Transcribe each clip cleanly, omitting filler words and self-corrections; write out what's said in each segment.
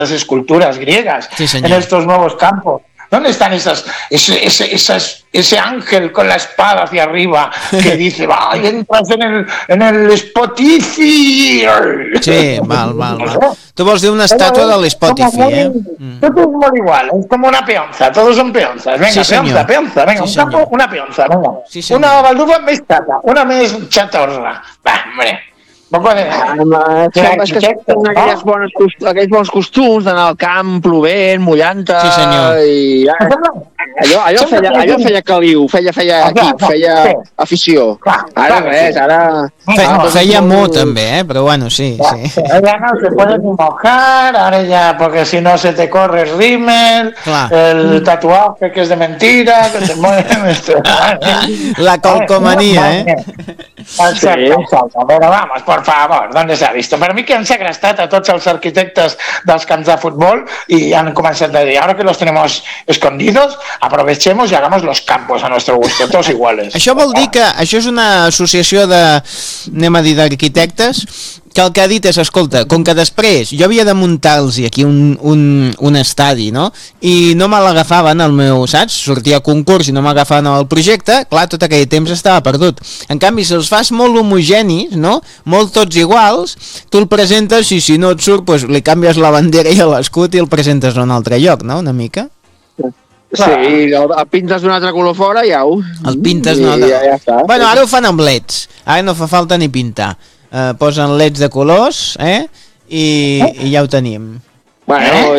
esculturas griegas en estos nuevos campos. ¿Dónde están ese ángel con la espada hacia arriba que dice, va, y entras en el Spotify? Sí, mal. Tu vols dir una estàtua de l'Spotify, Todo es muy igual, es como una peonza, todos son peonzas. Venga, sí, peonza, venga, sí, un campo, una peonza, venga. Sí, una baldufa més chata, una més chatorra. Va, hombre. És que són aquells bons costums d'anar al camp plovent, mullant-te, i allò feia caliu, feia equip, feia afició. Ara res, ara... Feia molt també, però bueno, sí. Ya no se puede ni mojar, ahora ya, porque si no se te corre el rímel, el tatuaje que es de mentira, que te mueve... La calcomanía, Exacto, pero vamos, por favor, ¿dónde se ha visto? Per mi que han segrestat a tots els arquitectes dels camps de futbol i han començat a dir, ahora que los tenemos escondidos, aprovechemos y hagamos los campos a nuestro gusto, todos iguales. Això vol dir que això és una associació d'arquitectes que el que ha dit és, escolta, com que després jo havia de muntar-los aquí un estadi, no? I no me l'agafaven el meu, saps? Sortia a concurs i no m'agafaven el projecte, clar, tot aquell temps estava perdut. En canvi, si els fas molt homogenis, no? Molt tots iguals, tu el presentes i si no et surt, doncs li canvies la bandera i l'escut i el presentes a un altre lloc, no? Una mica. Sí, el pintes d'un altre color fora i au. El pintes d'un altre... Ja està. Bueno, ara ho fan amb leds, ara no fa falta ni pintar. Posen leds de colors, i ja ho tenim. Bueno,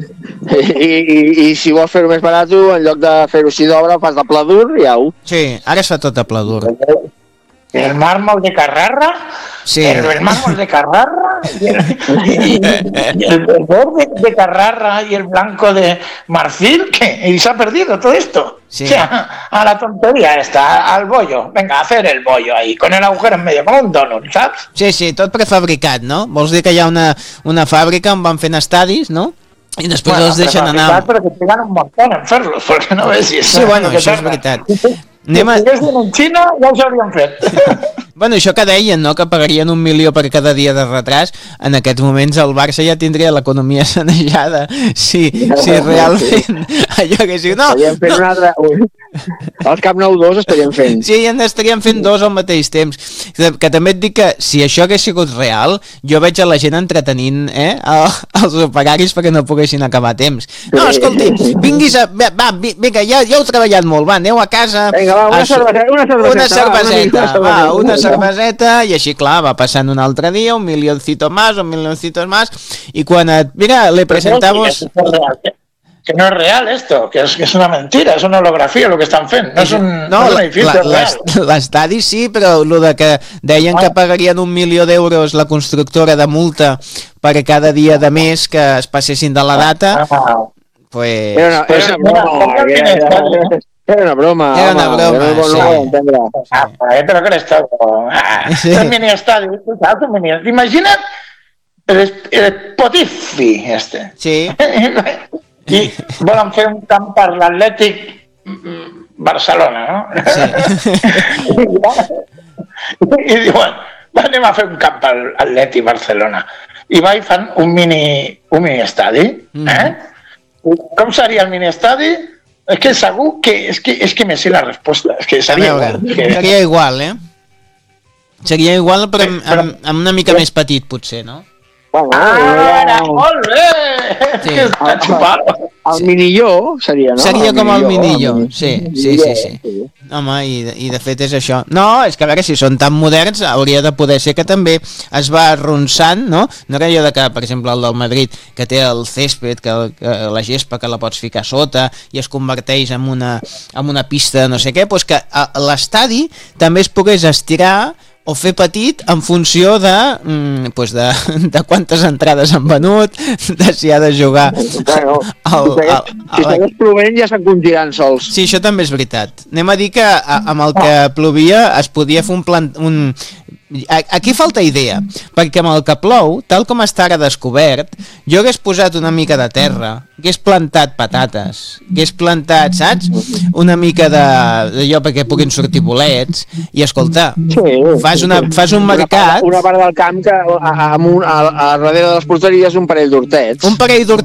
i si vols fer-ho més barat, en lloc de fer-ho així d'obra, fas de pladur i au. Sí, ara es fa tot a pladur. El mármol de Carrara, sí. el mármol de Carrara, y el verde de Carrara y el blanco de marfil, ¿qué? Y se ha perdido todo esto. Sí. O sea, a la tontería esta, al bollo. Venga, a hacer el bollo ahí, con el agujero en medio, com un donut, saps? Sí, tot prefabricat, no? Vols dir que hi ha una fàbrica on van fent estadis, no? I després els deixen anar... Però que trigan un montón en fer-los, perquè no ves si... Sí, bueno, això és veritat. Si estiguessin en Xina ja ho hauríem fet. Bueno, això que deien, no?, que pagarien 1 milió per cada dia de retras. En aquests moments el Barça ja tindria l'economia sanejada. Si realment allò que sí... No, estaríem fent un altre... El Camp Nou 2 estaríem fent. Sí, ja n'estaríem fent 2 al mateix temps. Que també et dic que si això hagués sigut real, jo veig a la gent entretenint els operaris perquè no poguessin acabar a temps. No, escolti, vinguis a... Va, vinga, ja heu treballat molt, va, aneu a casa... Vinga, va, una cerveseta, i així, clar, va passant un altre dia, un milloncito más, i quan mira, le presentamos... Que no es real esto, que es una mentira, es una holografía lo que están fent, no és un edifici real. L'estadi sí, però el de que deien que pagarien 1 milió d'euros la constructora de multa per cada dia de mes que es passessin de la data, pues... Era una broma. Era una broma, sí. Pero que eres todo. Un mini estadio, imagina't el Spotify este. Sí. I volen fer un camp per l'Atlètic Barcelona, no? Sí. I diuen, anem a fer un camp per l'Atlètic Barcelona. I va i fan un mini estadi. Com seria el mini estadi? És que segur que... És que me sé la resposta. És que seria igual. Seria igual, Seria igual, però amb una mica més petit, potser, no? Molt bé! Sí. El minilló seria, no? Seria com el minilló, sí. Home, i de fet és això. No, és que a veure, si són tan moderns, hauria de poder ser que també es va arronsant, no? No era allò de que, per exemple, el del Madrid, que té el césped, que la gespa que la pots ficar sota i es converteix en una pista no sé què, doncs que l'estadi també es pogués estirar o fer petit en funció de quantes entrades han venut, de si ha de jugar... Si estigués plovent ja s'encontiran sols. Sí, això també és veritat. Anem a dir que amb el que plovia es podia fer Aquí falta idea, perquè amb el que plou, tal com està ara descobert, jo hagués posat una mica de terra, hagués plantat patates, hagués plantat, saps? Una mica d'allò perquè puguin sortir bolets, i escolta, fas un mercat... Una part del camp que a darrere de les porteries un parell d'hortets. Un parell d'hortets